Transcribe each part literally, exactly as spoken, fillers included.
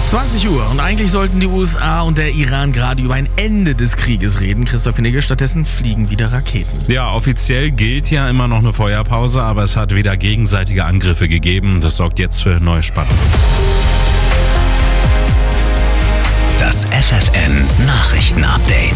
zwanzig Uhr und eigentlich sollten die U S A und der Iran gerade über ein Ende des Krieges reden. Christoph Knigge, stattdessen fliegen wieder Raketen. Ja, offiziell gilt ja immer noch eine Feuerpause, aber es hat wieder gegenseitige Angriffe gegeben. Das sorgt jetzt für neue Spannung. Das F F N Nachrichten-Update.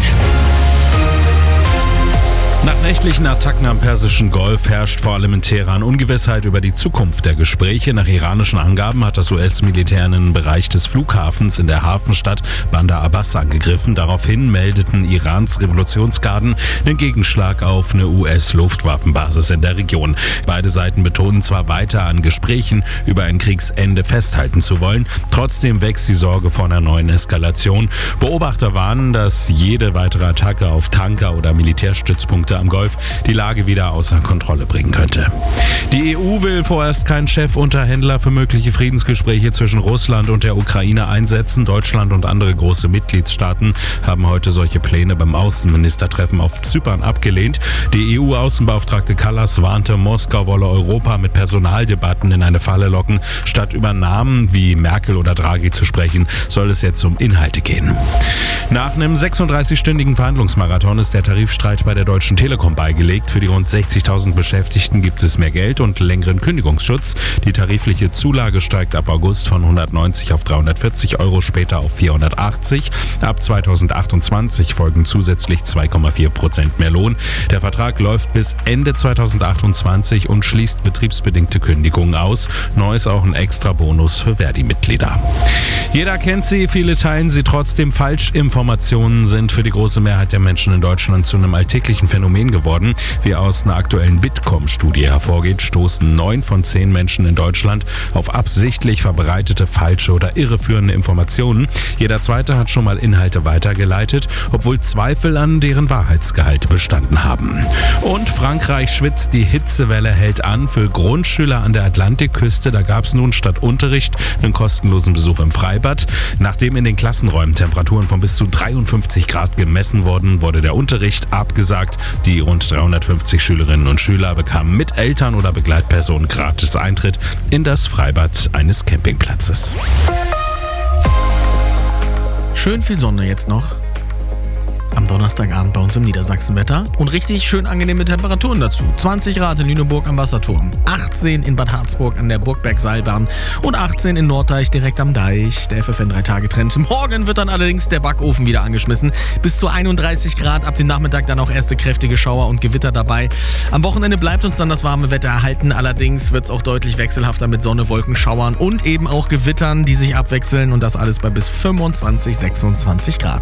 Nach nächtlichen Attacken am Persischen Golf herrscht vor allem in Teheran Ungewissheit über die Zukunft der Gespräche. Nach iranischen Angaben hat das U S-Militär einen Bereich des Flughafens in der Hafenstadt Bandar Abbas angegriffen. Daraufhin meldeten Irans Revolutionsgarden den Gegenschlag auf eine U S-Luftwaffenbasis in der Region. Beide Seiten betonen zwar weiter an Gesprächen über ein Kriegsende festhalten zu wollen, trotzdem wächst die Sorge vor einer neuen Eskalation. Beobachter warnen, dass jede weitere Attacke auf Tanker oder Militärstützpunkte am Golf die Lage wieder außer Kontrolle bringen könnte. Die E U will vorerst keinen Chefunterhändler für mögliche Friedensgespräche zwischen Russland und der Ukraine einsetzen. Deutschland und andere große Mitgliedstaaten haben heute solche Pläne beim Außenministertreffen auf Zypern abgelehnt. Die E U-Außenbeauftragte Kallas warnte, Moskau wolle Europa mit Personaldebatten in eine Falle locken. Statt über Namen wie Merkel oder Draghi zu sprechen, soll es jetzt um Inhalte gehen. Nach einem sechsunddreißig-stündigen Verhandlungsmarathon ist der Tarifstreit bei der Deutschen Telekom beigelegt. Für die rund sechzigtausend Beschäftigten gibt es mehr Geld und längeren Kündigungsschutz. Die tarifliche Zulage steigt ab August von hundertneunzig auf dreihundertvierzig Euro, später auf vierhundertachtzig. Ab zweitausendachtundzwanzig folgen zusätzlich zwei Komma vier Prozent mehr Lohn. Der Vertrag läuft bis Ende zweitausendachtundzwanzig und schließt betriebsbedingte Kündigungen aus. Neu ist auch ein extra Bonus für Verdi-Mitglieder. Jeder kennt sie, viele teilen sie trotzdem. Falschinformationen sind für die große Mehrheit der Menschen in Deutschland zu einem alltäglichen Phänomen geworden. Wie aus einer aktuellen Bitkom-Studie hervorgeht, stoßen neun von zehn Menschen in Deutschland auf absichtlich verbreitete falsche oder irreführende Informationen. Jeder zweite hat schon mal Inhalte weitergeleitet, obwohl Zweifel an deren Wahrheitsgehalt bestanden haben. Und Frankreich schwitzt, die Hitzewelle hält an. Für Grundschüler an der Atlantikküste, da gab es nun statt Unterricht einen kostenlosen Besuch im Freibad. Nachdem in den Klassenräumen Temperaturen von bis zu dreiundfünfzig Grad gemessen wurden, wurde der Unterricht abgesagt. Die rund dreihundertfünfzig Schülerinnen und Schüler bekamen mit Eltern oder Begleitpersonen gratis Eintritt in das Freibad eines Campingplatzes. Schön viel Sonne jetzt noch am Donnerstagabend bei uns im Niedersachsenwetter und richtig schön angenehme Temperaturen dazu. zwanzig Grad in Lüneburg am Wasserturm, achtzehn in Bad Harzburg an der Burgbergseilbahn und achtzehn in Norddeich direkt am Deich. Der F F N drei Tage Trend. Morgen wird dann allerdings der Backofen wieder angeschmissen. Bis zu einunddreißig Grad, ab dem Nachmittag dann auch erste kräftige Schauer und Gewitter dabei. Am Wochenende bleibt uns dann das warme Wetter erhalten. Allerdings wird es auch deutlich wechselhafter mit Sonne, Wolken, Schauern und eben auch Gewittern, die sich abwechseln, und das alles bei bis fünfundzwanzig, sechsundzwanzig Grad.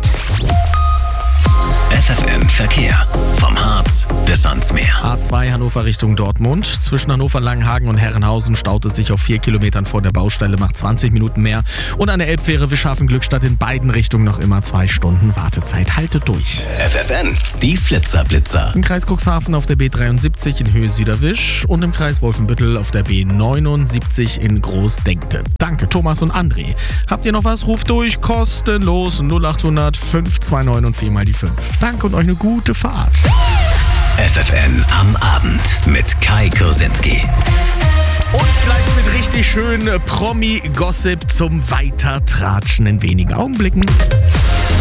F F N Verkehr. Vom Harz bis ans Meer. A zwei Hannover Richtung Dortmund. Zwischen Hannover, Langenhagen und Herrenhausen staut es sich auf vier Kilometern vor der Baustelle, macht zwanzig Minuten mehr. Und an der Elbfähre Wischhafen-Glückstadt in beiden Richtungen noch immer zwei Stunden Wartezeit. Haltet durch. F F N, die Flitzer-Blitzer. Im Kreis Cuxhaven auf der B dreiundsiebzig in Höhe Süderwisch und im Kreis Wolfenbüttel auf der B neunundsiebzig in Großdenkte. Danke, Thomas und André. Habt ihr noch was? Ruft durch, kostenlos null achthundert, fünf zwei neun und vier mal die fünf. Danke und euch eine gute Fahrt. F F N am Abend mit Kai Kursinski. Und gleich mit richtig schön Promi-Gossip zum Weitertratschen in wenigen Augenblicken.